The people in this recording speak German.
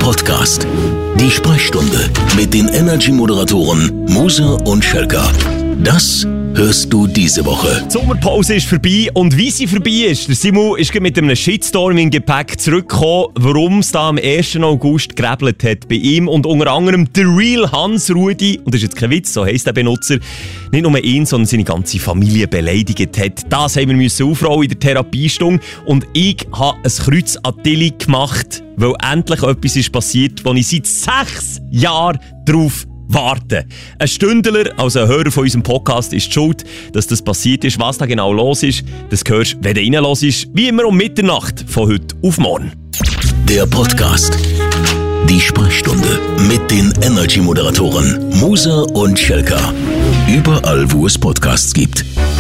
Podcast. Die Sprechstunde mit den Energy-Moderatoren Musa und Schelka. Das hörst du diese Woche. Die Sommerpause ist vorbei und wie sie vorbei ist, der Simon ist mit einem Shitstorm im Gepäck zurückgekommen, warum es da am 1. August gerebelt hat bei ihm und unter anderem der Real Hans Rudi, und das ist jetzt kein Witz, so heisst der Benutzer, nicht nur ihn, sondern seine ganze Familie beleidigt hat. Das haben wir müssen aufrollen in der Therapiestunde und ich habe ein Kreuz an Tilly gemacht, weil endlich etwas ist passiert, wo ich seit 6 Jahren drauf warten. Ein Stündler, also ein Hörer von unserem Podcast, ist die schuld, dass das passiert ist. Was da genau los ist, das hörst du, wenn du reinhörst, wie immer um Mitternacht von heute auf morgen. Der Podcast. Die Sprechstunde mit den Energy-Moderatoren Musa und Schelka. Überall, wo es Podcasts gibt.